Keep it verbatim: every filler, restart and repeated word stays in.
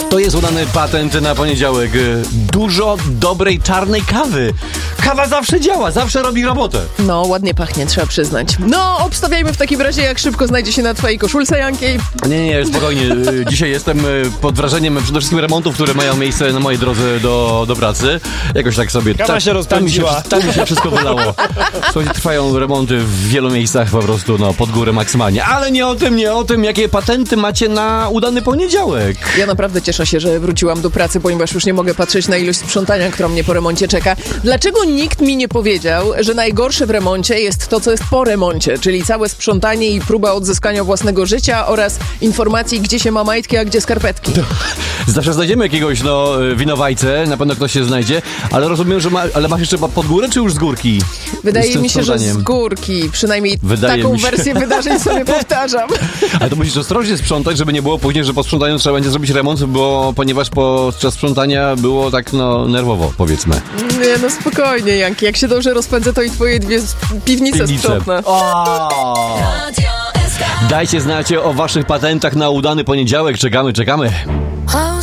To jest udany patent na poniedziałek. Dużo dobrej czarnej kawy. Kawa zawsze działa, zawsze robi robotę. No, ładnie pachnie, trzeba przyznać. No, obstawiajmy w takim razie, jak szybko znajdzie się na twojej koszulce, Janki. Nie, nie, spokojnie. Dzisiaj jestem pod wrażeniem przede wszystkim remontów, które mają miejsce na mojej drodze do, do pracy. Jakoś tak sobie... Kawa ta, się rozpędziła. Tam mi się, tam mi się wszystko wylało. Słuchajcie, trwają remonty w wielu miejscach po prostu, no, pod górę maksymalnie. Ale nie o tym, nie o tym, jakie patenty macie na udany poniedziałek. Ja naprawdę cieszę się, że wróciłam do pracy, ponieważ już nie mogę patrzeć na ilość sprzątania, która mnie po remoncie czeka. Dlaczego nikt mi nie powiedział, że najgorsze w remoncie jest to, co jest po remoncie, czyli całe sprzątanie i próba odzyskania własnego życia oraz informacji, gdzie się ma majtki, a gdzie skarpetki. Zawsze znajdziemy jakiegoś, no, winowajcę, na pewno ktoś się znajdzie, ale rozumiem, że ma, ale masz jeszcze pod górę, czy już z górki? Wydaje Z tym mi się, że z sprzątaniem. górki. Przynajmniej Wydaje taką mi się. wersję wydarzeń sobie powtarzam. Ale to musisz ostrożnie sprzątać, żeby nie było później, że po sprzątaniu trzeba będzie zrobić remont, bo ponieważ podczas sprzątania było tak, no, nerwowo, powiedzmy. Nie, no spokojnie, Janki. Jak się dobrze rozpędzę, to i twoje dwie piwnice, Piwnice. sprzątnę. O! Dajcie znać o waszych patentach na udany poniedziałek. Czekamy, czekamy.